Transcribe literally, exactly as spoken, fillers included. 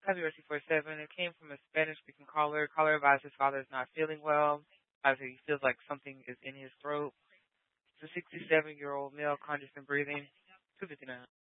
Happy birthday four seven. It came from a Spanish-speaking caller. Caller advised his father is not feeling well. As he feels like something is in his throat. It's a sixty-seven-year-old male, congestion breathing. two fifty-nine.